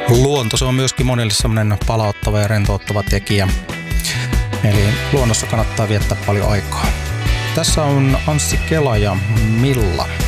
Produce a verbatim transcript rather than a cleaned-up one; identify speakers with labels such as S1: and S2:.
S1: Luonto, se on myöskin monille semmoinen palauttava ja rentouttava tekijä. Eli luonnossa kannattaa viettää paljon aikaa. Tässä on Anssi Kela ja Milla.